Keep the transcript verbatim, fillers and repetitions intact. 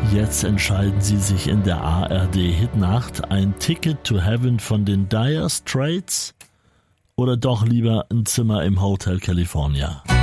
Jetzt entscheiden Sie sich in der A R D-Hitnacht, ein Ticket to Heaven von den Dire Straits oder doch lieber ein Zimmer im Hotel California.